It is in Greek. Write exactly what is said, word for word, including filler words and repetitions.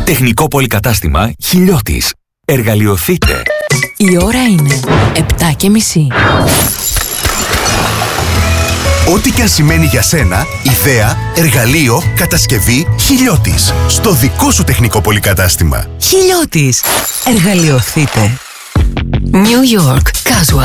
Τεχνικό πολυκατάστημα Χιλιώτης. Εργαλειοθείτε. Η ώρα είναι επτά και μισή. Ό,τι και αν σημαίνει για σένα, ιδέα, εργαλείο, κατασκευή, Χιλιώτης. Στο δικό σου τεχνικό πολυκατάστημα. Χιλιώτης. Εργαλειοθείτε. New York Casual.